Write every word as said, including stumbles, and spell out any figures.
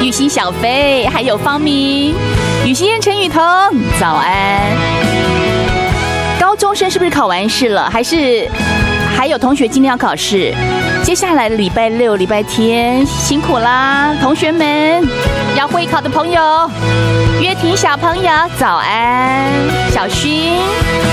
雨欣、小飞，还有方明、雨欣、陈雨桐，早安。高中生是不是考完试了？还是还有同学今天要考试？接下来的礼拜六、礼拜天辛苦啦，同学们，要会考的朋友，约婷小朋友早安，小薰。